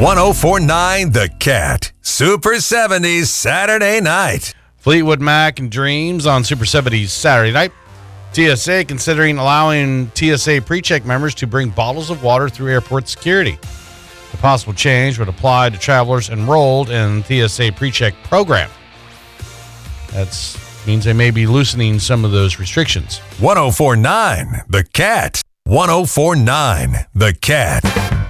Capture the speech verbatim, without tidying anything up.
one oh four point nine The Cat. Super seventies Saturday night. Fleetwood Mac and Dreams on Super seventies Saturday night. T S A considering allowing T S A PreCheck members to bring bottles of water through airport security. The possible change would apply to travelers enrolled in the T S A PreCheck program. That means they may be loosening some of those restrictions. one oh four point nine The Cat. one oh four point nine The Cat.